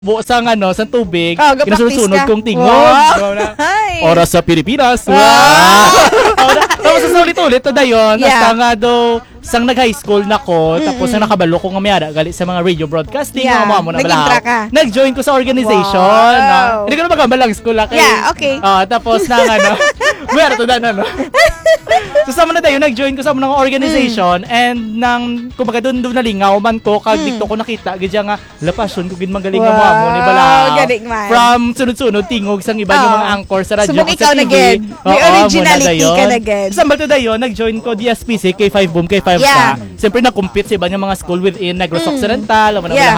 Sang sa tubig, gapraktis kinasunod ka. kong tingog. Wow. Ay. Oras sa Pilipinas. Wow. Tapos sa ulit-ulit to dayon, Yeah. hasta nga daw sang nag-high school na ko, tapos ang nakabalo ko nga mayara gali sa mga radio broadcasting, Yeah. mga mo na Nag-intra ka. Nag-join ko sa organization. Wow. Hindi ko na magabalang school lang. Yeah, okay. Tapos na mayara to na So sama na tayo, nag-join ko sa mga organization and nang kumbaga doon nalingaw man ko, kag dito ko nakita, gadya nga, lapasyon ko gid magaling nga mo mo ni bala. Galing man. From sunod-sunod tingog sang iba yung mga anchor sa radyo Subong o ikaw sa na TV. gid. May Oo, originality muna ka dayon. na gid. Sambal to dayon, nag-join ko DSPC, K5 Boom, K5 Yeah. ka. Siyempre na-compete sa iba yung mga school within Negros Occidental, Yeah.